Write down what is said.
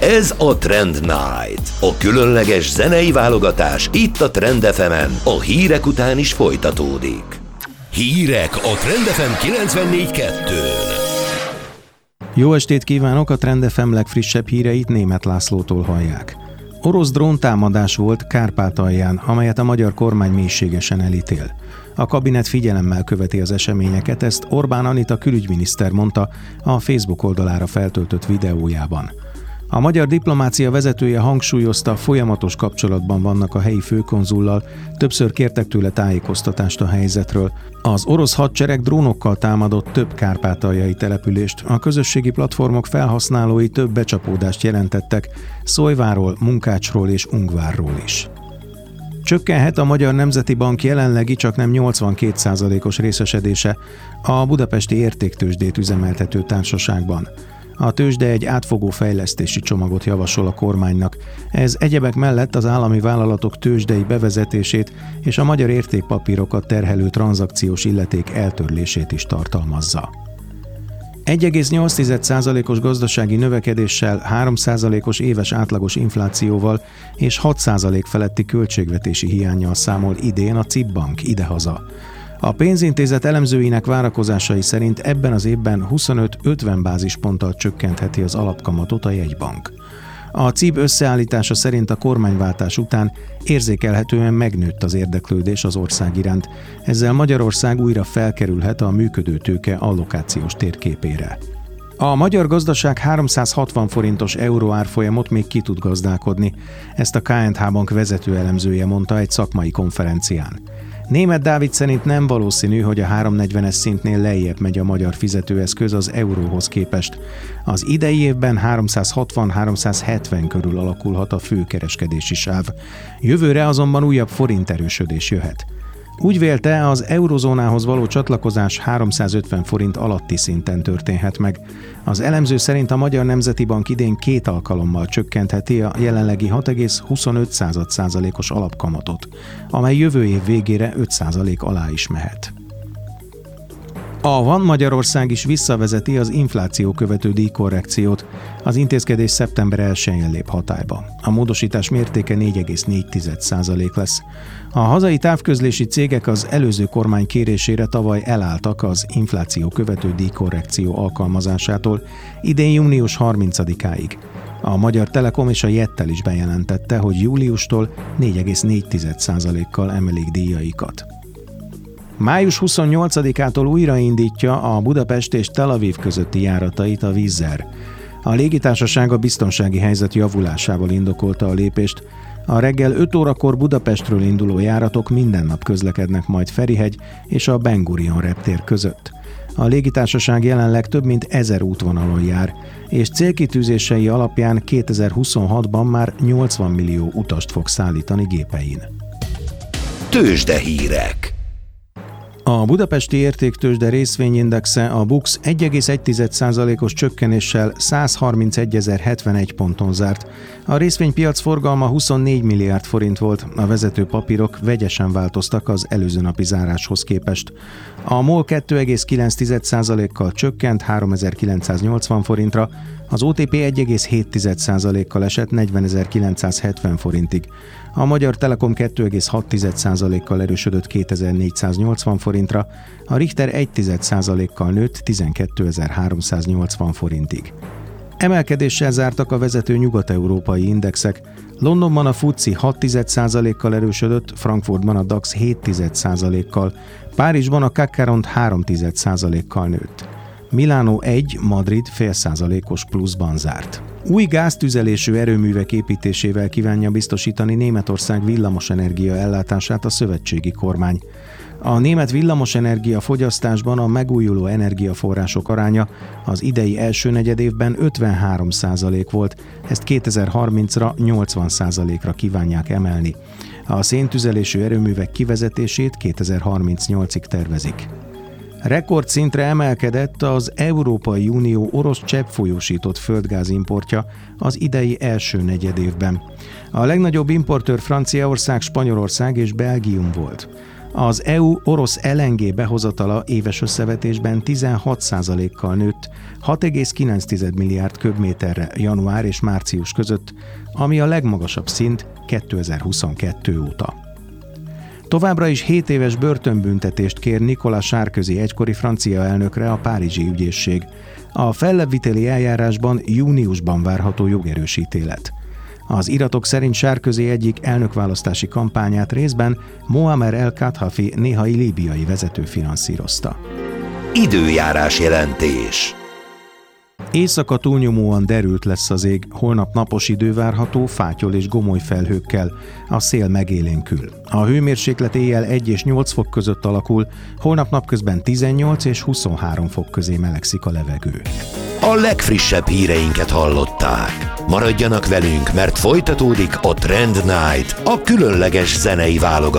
Ez a Trend Night, a különleges zenei válogatás itt a Trend FM-en, a hírek után is folytatódik. Hírek a Trend FM 94.2-n. Jó estét kívánok, a Trend FM legfrissebb híreit Németh Lászlótól hallják. Orosz dróntámadás volt Kárpátalján, amelyet a magyar kormány mélységesen elítél. A kabinet figyelemmel követi az eseményeket, ezt Orbán Anita külügyminiszter mondta a Facebook oldalára feltöltött videójában. A magyar diplomácia vezetője hangsúlyozta, folyamatos kapcsolatban vannak a helyi főkonzullal, többször kértek tőle tájékoztatást a helyzetről. Az orosz hadsereg drónokkal támadott több kárpátaljai települést, a közösségi platformok felhasználói több becsapódást jelentettek Szólyváról, Munkácsról és Ungvárról is. Csökkenhet a Magyar Nemzeti Bank jelenlegi csaknem 82%-os részesedése a budapesti értéktőzsdét üzemeltető társaságban. A tőzsde egy átfogó fejlesztési csomagot javasol a kormánynak. Ez egyebek mellett az állami vállalatok tőzsdei bevezetését és a magyar értékpapírokat terhelő tranzakciós illeték eltörlését is tartalmazza. 1,8%-os gazdasági növekedéssel, 3%-os éves átlagos inflációval és 6% feletti költségvetési hiánnyal számol idén a CIB Bank idehaza. A pénzintézet elemzőinek várakozásai szerint ebben az évben 25-50 bázisponttal csökkentheti az alapkamatot a jegybank. A CIB összeállítása szerint a kormányváltás után érzékelhetően megnőtt az érdeklődés az ország iránt, ezzel Magyarország újra felkerülhet a működő tőke allokációs térképére. A magyar gazdaság 360 forintos euró árfolyamot még ki tud gazdálkodni, ezt a KNH Bank vezető elemzője mondta egy szakmai konferencián. Németh Dávid szerint nem valószínű, hogy a 340-es szintnél lejjebb megy a magyar fizetőeszköz az euróhoz képest. Az idei évben 360-370 körül alakulhat a főkereskedési sáv. Jövőre azonban újabb forinterősödés jöhet. Úgy vélte, az eurozónához való csatlakozás 350 forint alatti szinten történhet meg. Az elemző szerint a Magyar Nemzeti Bank idén 2 alkalommal csökkentheti a jelenlegi 6,25%-os alapkamatot, amely jövő év végére 5% alá is mehet. A Van Magyarország is visszavezeti az infláció követő díjkorrekciót. Az intézkedés szeptember 1-én lép hatályba. A módosítás mértéke 4,4% lesz. A hazai távközlési cégek az előző kormány kérésére tavaly elálltak az infláció követő díjkorrekció alkalmazásától idén június 30-áig. A Magyar Telekom és a Jettel is bejelentette, hogy júliustól 4,4%-kal emelik díjaikat. Május 28-ától újraindítja a Budapest és Tel Aviv közötti járatait a Wizz Air. A légitársaság a biztonsági helyzet javulásával indokolta a lépést. A reggel 5 órakor Budapestről induló járatok minden nap közlekednek majd Ferihegy és a Ben Gurion reptér között. A légitársaság jelenleg több mint 1000 útvonalon jár, és célkitűzései alapján 2026-ban már 80 millió utast fog szállítani gépein. Tőzsdehírek. A budapesti értéktőzsde részvényindexe, a BUX 1,1%-os csökkenéssel 131.071 ponton zárt. A részvénypiac forgalma 24 milliárd forint volt, a vezető papírok vegyesen változtak az előző napi záráshoz képest. A MOL 2,9%-kal csökkent 3980 forintra, az OTP 1,7%-kal esett 40.970 forintig. A Magyar Telekom 2,6%-kal erősödött 2480 forintra, a Richter 1,1%-kal nőtt 12.380 forintig. Emelkedéssel zártak a vezető nyugat-európai indexek. Londonban a FTSE 6,1%-kal erősödött, Frankfurtban a DAX 7,1%-kal, Párizsban a CAC 3,1%-kal nőtt. Milánó 1, Madrid 0,5%-os pluszban zárt. Új gáztüzelésű erőművek építésével kívánja biztosítani Németország villamosenergia ellátását a szövetségi kormány. A német villamosenergia fogyasztásban a megújuló energiaforrások aránya az idei első negyedévben 53% volt, ezt 2030-ra 80%-ra kívánják emelni. A széntüzelésű erőművek kivezetését 2038-ig tervezik. Rekordszintre emelkedett az Európai Unió orosz cseppfolyósított földgáz importja az idei első negyedévben. A legnagyobb importőr Franciaország, Spanyolország és Belgium volt. Az EU orosz LNG behozatala éves összevetésben 16%-kal nőtt 6,9 milliárd köbméterre január és március között, ami a legmagasabb szint 2022 óta. Továbbra is 7 éves börtönbüntetést kér Nicolas Sarkozy egykori francia elnökre a párizsi ügyészség. A fellebbviteli eljárásban júniusban várható jogerős ítélet. Az iratok szerint Sarkozy egyik elnökválasztási kampányát részben Moamer el-Kadhafi néhai líbiai vezető finanszírozta. Időjárás jelentés. Éjszaka túlnyomóan derült lesz az ég, holnap napos idő várható, fátyol és gomoly felhőkkel, a szél megélénkül. A hőmérséklet éjjel 1 és 8 fok között alakul, holnap napközben 18 és 23 fok közé melegszik a levegő. A legfrissebb híreinket hallották. Maradjanak velünk, mert folytatódik a Trend Night, a különleges zenei válogatás.